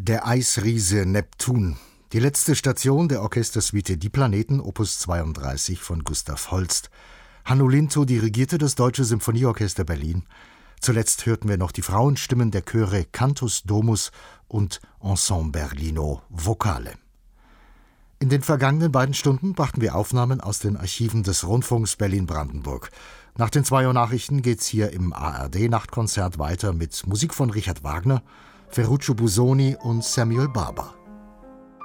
Der Eisriese Neptun. Die letzte Station der Orchestersuite Die Planeten, Opus 32 von Gustav Holst. Hanno Lintow dirigierte das Deutsche Symphonieorchester Berlin. Zuletzt hörten wir noch die Frauenstimmen der Chöre Cantus Domus und Ensemble Berlino Vocale. In den vergangenen beiden Stunden brachten wir Aufnahmen aus den Archiven des Rundfunks Berlin-Brandenburg. Nach den 2 Uhr Nachrichten geht's hier im ARD-Nachtkonzert weiter mit Musik von Richard Wagner, Ferruccio Busoni und Samuel Barber.